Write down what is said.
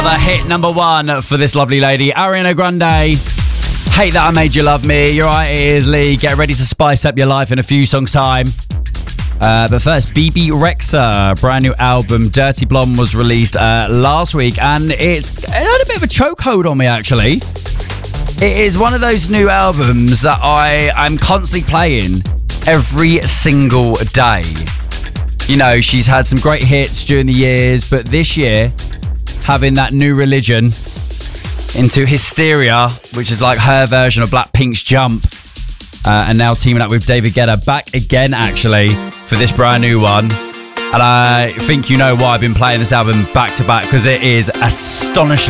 The hit number one for this lovely lady, Ariana Grande. Hate That I Made You Love Me. You're right, it is Lee. Get ready to spice up your life in a few songs' time. But first, BB Rexa, brand new album, Dirty Blonde, was released last week, and it had a bit of a chokehold on me, actually. It is one of those new albums that I'm constantly playing every single day. You know, she's had some great hits during the years, but this year, having that New Religion into Hysteria, which is like her version of Blackpink's Jump, and now teaming up with David Guetta back again, actually, for this brand new one. And I think you know why I've been playing this album back to back, because it is astonishing.